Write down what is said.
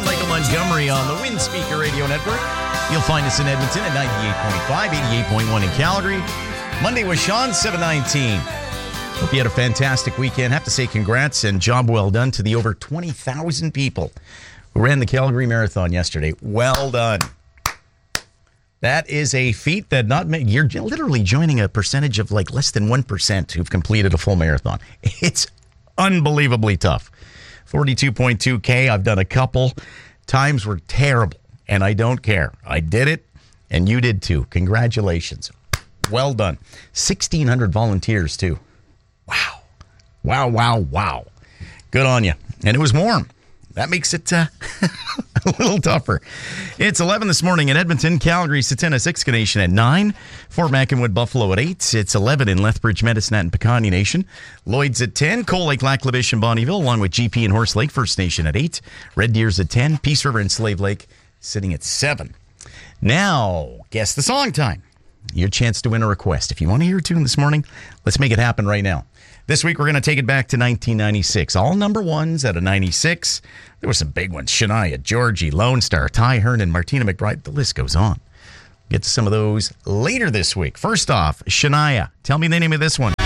John Michael Montgomery on the Wind Speaker Radio Network. You'll find us in Edmonton at 98.5, 88.1 in Calgary. Monday was Sean, 719. Hope you had a fantastic weekend. Have to say congrats and job well done to the over 20,000 people who ran the Calgary Marathon yesterday. Well done. That is a feat that you're literally joining a percentage of like less than 1% who've completed a full marathon. It's unbelievably tough. 42.2K. I've done a couple. Times were terrible, and I don't care. I did it, and you did too. Congratulations. Well done. 1,600 volunteers too. Wow. Wow, wow, wow. Good on you. And it was warm. That makes it a little tougher. It's 11 this morning in Edmonton, Calgary, Satana, Siksika Nation at 9, Fort McInwood, Buffalo at 8. It's 11 in Lethbridge, Medicine Hat, and Piikani Nation. Lloyd's at 10, Cold Lake, Lac La Biche, and Bonnyville, along with GP and Horse Lake First Nation at 8. Red Deer's at 10, Peace River and Slave Lake sitting at 7. Now, guess the song time. Your chance to win a request. If you want to hear a tune this morning, let's make it happen right now. This week, we're going to take it back to 1996. All number ones out of 96. There were some big ones. Shania, Georgie, Lone Star, Ty Herndon, Martina McBride. The list goes on. Get to some of those later this week. First off, Shania. Tell me the name of this one.